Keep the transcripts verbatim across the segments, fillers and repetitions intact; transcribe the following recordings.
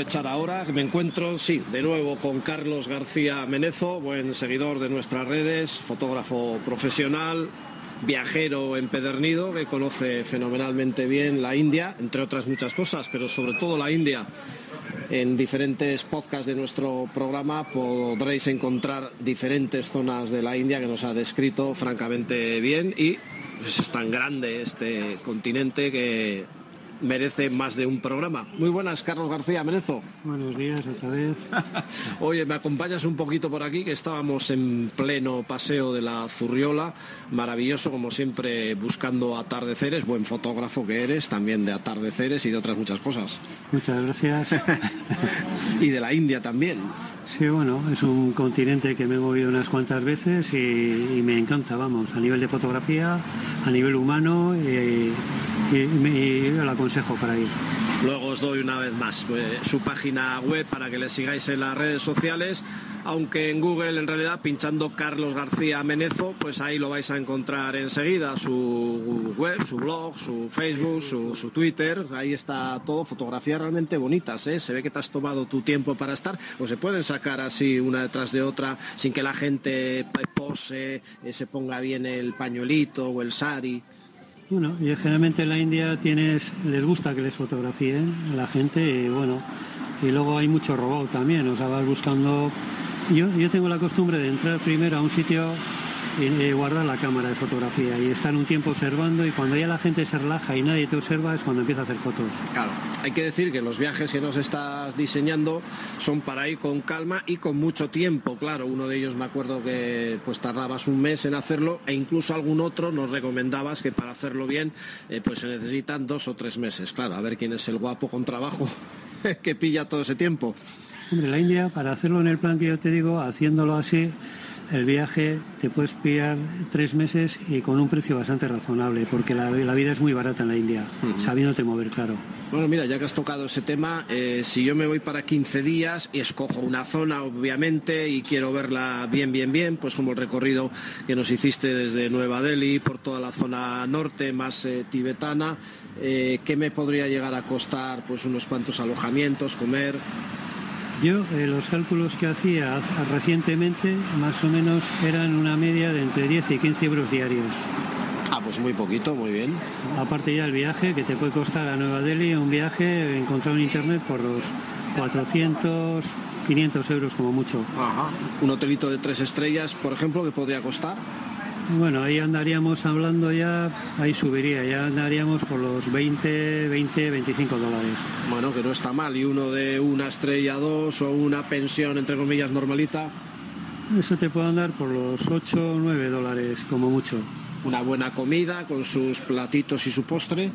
aprovechar ahora que me encuentro, sí, de nuevo con Carlos García Menezo, buen seguidor de nuestras redes, fotógrafo profesional, viajero empedernido, que conoce fenomenalmente bien la India, entre otras muchas cosas, pero sobre todo la India. En diferentes podcasts de nuestro programa podréis encontrar diferentes zonas de la India que nos ha descrito francamente bien, y pues es tan grande este continente que merece más de un programa. Muy buenas, Carlos García Menezo. Buenos días, otra vez. Oye, ¿me acompañas un poquito por aquí? Que estábamos en pleno paseo de la Zurriola, maravilloso como siempre, buscando atardeceres, buen fotógrafo que eres, también de atardeceres y de otras muchas cosas. Muchas gracias. Y de la India también. Sí, bueno, es un continente que me he movido unas cuantas veces y, y me encanta, vamos, a nivel de fotografía, a nivel humano, y, y, y, y lo aconsejo para ir. Luego os doy una vez más pues, su página web para que le sigáis en las redes sociales, aunque en Google en realidad pinchando Carlos García Menezo, pues ahí lo vais a encontrar enseguida, su web, su blog, su Facebook, su, su Twitter, ahí está todo, fotografías realmente bonitas, ¿eh? Se ve que te has tomado tu tiempo para estar, o se pueden sacar así una detrás de otra sin que la gente pose, eh, se ponga bien el pañuelito o el sari. Bueno, y generalmente en la India tienes, les gusta que les fotografíen a la gente, y bueno, y luego hay mucho robot también, o sea, vas buscando. Yo, yo tengo la costumbre de entrar primero a un sitio y, y guardar la cámara de fotografía y estar un tiempo observando, y cuando ya la gente se relaja y nadie te observa es cuando empieza a hacer fotos. Claro, hay que decir que los viajes que nos estás diseñando son para ir con calma y con mucho tiempo, claro, uno de ellos me acuerdo que pues tardabas un mes en hacerlo, e incluso algún otro nos recomendabas que para hacerlo bien eh, pues se necesitan dos o tres meses, claro, a ver quién es el guapo con trabajo que pilla todo ese tiempo. Hombre, la India, para hacerlo en el plan que yo te digo, haciéndolo así, el viaje te puedes pillar tres meses y con un precio bastante razonable, porque la, la vida es muy barata en la India, uh-huh. Sabiéndote mover, claro. Bueno, mira, ya que has tocado ese tema, eh, si yo me voy para quince días y escojo una zona, obviamente, y quiero verla bien, bien, bien, pues como el recorrido que nos hiciste desde Nueva Delhi por toda la zona norte, más eh, tibetana, eh, ¿qué me podría llegar a costar? Pues unos cuantos alojamientos, comer. Yo, eh, los cálculos que hacía recientemente, más o menos eran una media de entre diez y quince euros diarios. Ah, pues muy poquito, muy bien. Aparte ya el viaje, que te puede costar a Nueva Delhi, un viaje encontrado en internet por los cuatrocientos, quinientos euros como mucho. Ajá. Un hotelito de tres estrellas, por ejemplo, ¿qué podría costar? Bueno, ahí andaríamos hablando ya, ahí subiría, ya andaríamos por los veinte, veinte, veinticinco dólares. Bueno, que no está mal, y uno de una estrella dos o una pensión, entre comillas, normalita. Eso te puede andar por los ocho o nueve dólares, como mucho. Una buena comida con sus platitos y su postre.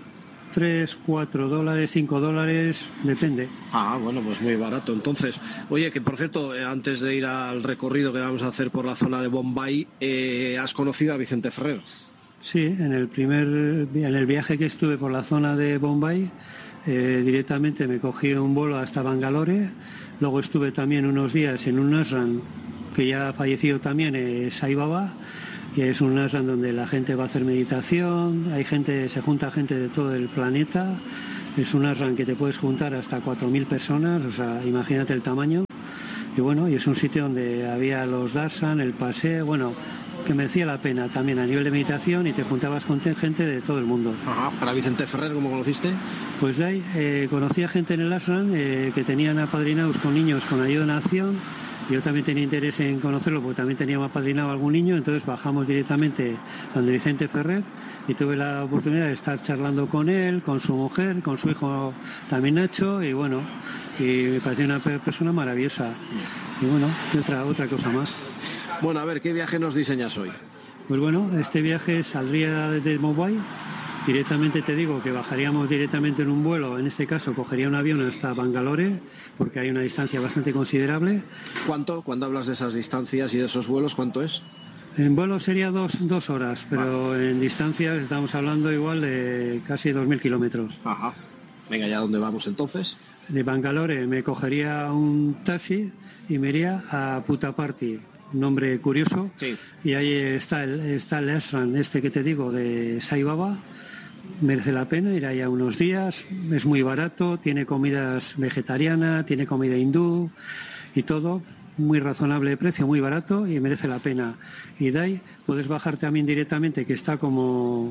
tres, cuatro dólares, cinco dólares, depende. Ah, bueno, pues muy barato. Entonces, oye, que por cierto, eh, antes de ir al recorrido que vamos a hacer por la zona de Bombay, eh, ¿has conocido a Vicente Ferrer? Sí, en el primer, en el viaje que estuve por la zona de Bombay, eh, directamente me cogí un vuelo hasta Bangalore, luego estuve también unos días en un ashram que ya ha fallecido también, eh, Sai Baba, y es un ashram donde la gente va a hacer meditación, hay gente, se junta gente de todo el planeta, es un ashram que te puedes juntar hasta cuatro mil personas, o sea, imagínate el tamaño, y bueno, y es un sitio donde había los darshan, el paseo, bueno, que merecía la pena también a nivel de meditación, y te juntabas con gente de todo el mundo. Ajá. ¿Para Vicente Ferrer cómo conociste? Pues de ahí eh, conocí a gente en el ashram eh, que tenían apadrinados con niños con ayuda de nación. Yo también tenía interés en conocerlo porque también teníamos apadrinado a algún niño, entonces bajamos directamente donde Vicente Ferrer y tuve la oportunidad de estar charlando con él, con su mujer, con su hijo también Nacho, y bueno, y me pareció una persona maravillosa. Y bueno, y otra, otra cosa más. Bueno, a ver, ¿qué viaje nos diseñas hoy? Pues bueno, este viaje saldría de Mumbai. Directamente te digo que bajaríamos directamente en un vuelo, en este caso cogería un avión hasta Bangalore, porque hay una distancia bastante considerable. ¿Cuánto? Cuando hablas de esas distancias y de esos vuelos, ¿cuánto es? En vuelo sería dos, dos horas, pero vale. En distancias estamos hablando igual de casi dos mil kilómetros. Ajá. Venga, ¿ya dónde vamos entonces? De Bangalore me cogería un taxi y me iría a Puttaparthi, nombre curioso. Sí. Y ahí está el, está el ashram este que te digo de Sai Baba. merece la pena ir allá unos días, es muy barato, tiene comidas vegetarianas, tiene comida hindú y todo, muy razonable de precio, muy barato y merece la pena. Y de ahí puedes bajar también directamente, que está como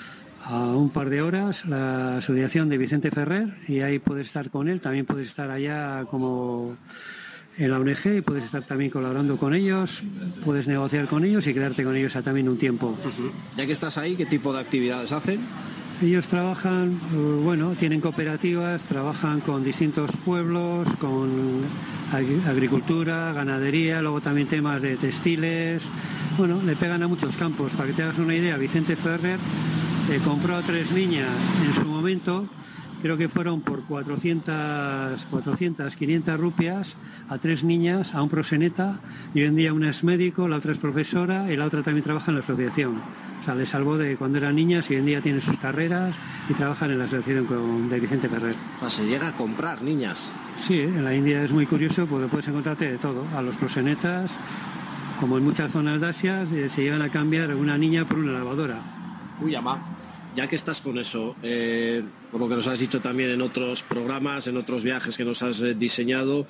a un par de horas, la asociación de Vicente Ferrer, y ahí puedes estar con él, también puedes estar allá como en la O N G y puedes estar también colaborando con ellos, puedes negociar con ellos y quedarte con ellos también un tiempo. Uh-huh. Ya que estás ahí, ¿qué tipo de actividades hacen? Ellos trabajan, bueno, tienen cooperativas, trabajan con distintos pueblos, con agricultura, ganadería, luego también temas de textiles. Bueno, le pegan a muchos campos. Para que te hagas una idea, Vicente Ferrer eh, compró a tres niñas en su momento, creo que fueron por cuatrocientas, quinientas rupias, a tres niñas, a un proxeneta, y hoy en día una es médico, la otra es profesora y la otra también trabaja en la asociación. O sea, les salvó de cuando eran niñas y hoy en día tienen sus carreras y trabajan en la asociación con, de Vicente Ferrer. O sea, se llega a comprar niñas. Sí, en la India es muy curioso porque puedes encontrarte de todo. A los proxenetas, como en muchas zonas de Asia, se llegan a cambiar una niña por una lavadora. Uy, ama. Ya que estás con eso, eh, por lo que nos has dicho también en otros programas, en otros viajes que nos has eh, diseñado,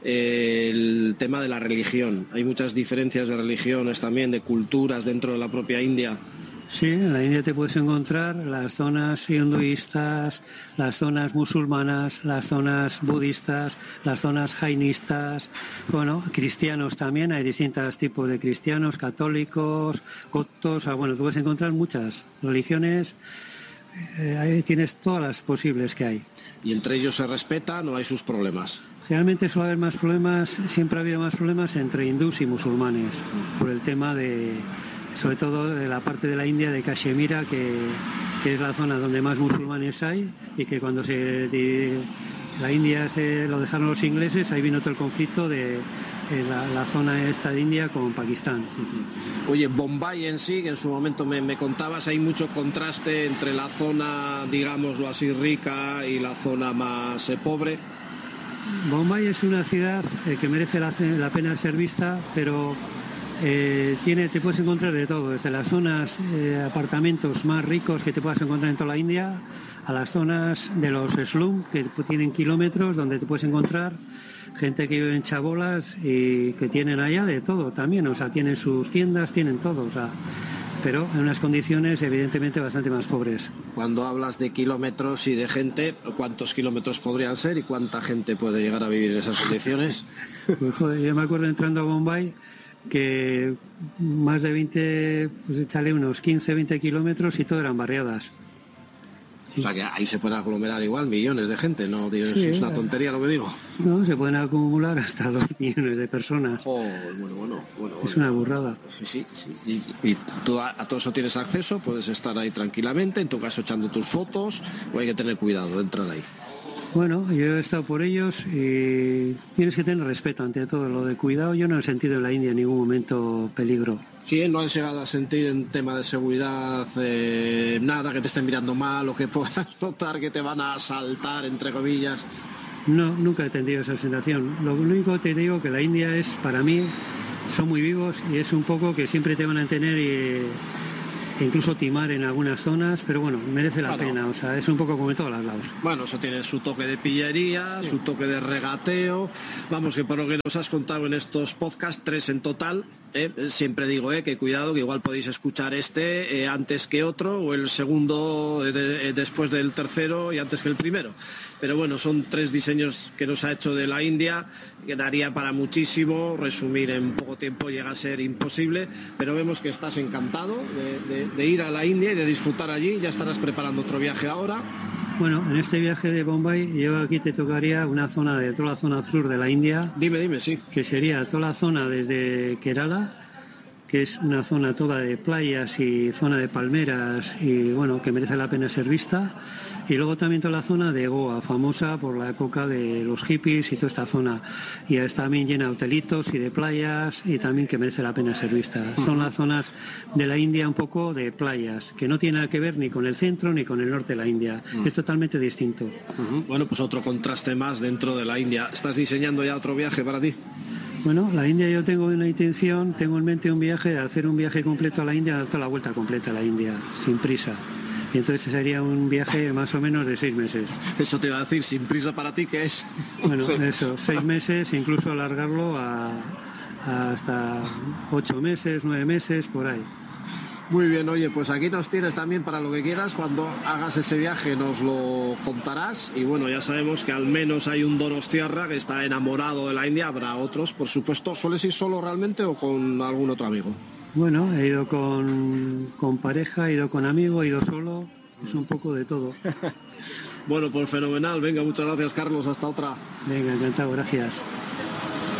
eh, el tema de la religión. Hay muchas diferencias de religiones también, de culturas dentro de la propia India. Sí, en la India te puedes encontrar las zonas hinduistas, las zonas musulmanas, las zonas budistas, las zonas jainistas, bueno, cristianos también, hay distintos tipos de cristianos, católicos, coptos, bueno, tú puedes encontrar muchas religiones, eh, ahí tienes todas las posibles que hay. ¿Y entre ellos se respeta, no hay sus problemas? Realmente suele haber más problemas, siempre ha habido más problemas entre hindús y musulmanes, por el tema de... sobre todo de la parte de la India de Cachemira, que, que es la zona donde más musulmanes hay y que cuando se de, la India se lo dejaron los ingleses, ahí vino todo el conflicto de, de la, la zona esta de India con Pakistán. Oye, Bombay en sí, que en su momento me, me contabas, hay mucho contraste entre la zona, digámoslo así, rica y la zona más eh, pobre. Bombay es una ciudad eh, que merece la, la pena ser vista, pero Eh, tiene, te puedes encontrar de todo, desde las zonas, eh, apartamentos más ricos que te puedas encontrar en toda la India, a las zonas de los slums, que tienen kilómetros, donde te puedes encontrar gente que vive en chabolas y que tienen allá de todo también, o sea, tienen sus tiendas, tienen todo, o sea, pero en unas condiciones evidentemente bastante más pobres. Cuando hablas de kilómetros y de gente, ¿cuántos kilómetros podrían ser y cuánta gente puede llegar a vivir en esas condiciones? Pues joder, yo me acuerdo entrando a Bombay que más de veinte, pues échale unos quince, veinte kilómetros y todo eran barriadas. O sea que ahí se pueden aglomerar igual millones de gente, ¿no? Tío, sí, es una tontería lo que digo. No, se pueden acumular hasta dos millones de personas. Oh, bueno, bueno, bueno, es una burrada. Sí, sí, sí. Y, y tú a, a todo eso tienes acceso, puedes estar ahí tranquilamente, en tu caso echando tus fotos, o hay que tener cuidado de entrar ahí. Bueno, yo he estado por ellos y tienes que tener respeto ante todo. Lo de cuidado, yo no he sentido en la India en ningún momento peligro. Sí, no has llegado a sentir en tema de seguridad eh, nada, que te estén mirando mal o que puedas notar que te van a asaltar, entre comillas. No, nunca he tenido esa sensación. Lo único que te digo que la India es, para mí, son muy vivos y es un poco que siempre te van a tener y... incluso timar en algunas zonas, pero bueno, merece la bueno, pena, o sea, es un poco como en todos los lados. Bueno, eso tiene su toque de pillería, sí, su toque de regateo, vamos, que por lo que nos has contado en estos podcasts, tres en total, eh, siempre digo eh, que cuidado, que igual podéis escuchar este eh, antes que otro, o el segundo eh, de, eh, después del tercero y antes que el primero, pero bueno, son tres diseños que nos ha hecho de la India, que daría para muchísimo, resumir en poco tiempo llega a ser imposible, pero vemos que estás encantado de, de, de ir a la India y de disfrutar allí. Ya estarás preparando otro viaje ahora. Bueno, en este viaje de Bombay yo aquí te tocaría una zona de toda la zona sur de la India. Dime, dime, sí. Que sería toda la zona desde Kerala, que es una zona toda de playas y zona de palmeras y bueno, que merece la pena ser vista. Y luego también toda la zona de Goa, famosa por la época de los hippies y toda esta zona. Y es también llena de hotelitos y de playas y también que merece la pena ser vista. Uh-huh. Son las zonas de la India un poco de playas, que no tiene nada que ver ni con el centro ni con el norte de la India. Uh-huh. Es totalmente distinto. Uh-huh. Bueno, pues otro contraste más dentro de la India. ¿Estás diseñando ya otro viaje para ti? Bueno, la India yo tengo una intención, tengo en mente un viaje, hacer un viaje completo a la India, dar toda la vuelta completa a la India, sin prisa. Y entonces sería un viaje más o menos de seis meses. Eso te iba a decir, sin prisa para ti, ¿qué es? Bueno, Sí. eso, seis meses, incluso alargarlo a, a hasta ocho meses, nueve meses, por ahí. Muy bien, oye, pues aquí nos tienes también para lo que quieras. Cuando hagas ese viaje nos lo contarás. Y bueno, ya sabemos que al menos hay un donostiarra que está enamorado de la India. Habrá otros, por supuesto. ¿Sueles ir solo realmente o con algún otro amigo? Bueno, he ido con, con pareja, he ido con amigo, he ido solo. Es un poco de todo. Bueno, pues fenomenal. Venga, muchas gracias, Carlos. Hasta otra. Venga, encantado, gracias.